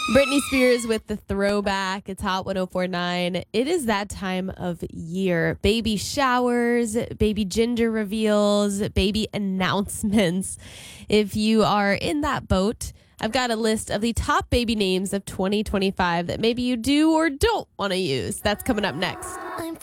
Britney Spears with the throwback. It's Hot 1049. It is that time of year. Baby showers, baby gender reveals, baby announcements. If you are in that boat, I've got a list of the top baby names of 2025 that maybe you do or don't want to use. That's coming up next.